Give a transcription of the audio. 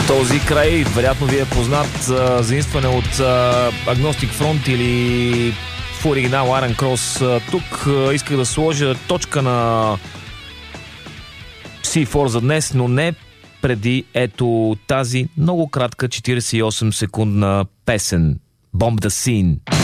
Този край, вероятно ви е познат, заимстване от Agnostic Front или в оригинал Iron Cross. Тук исках да сложа точка на C4 за днес, но не преди ето тази много кратка 48 секундна песен Bomb the Scene.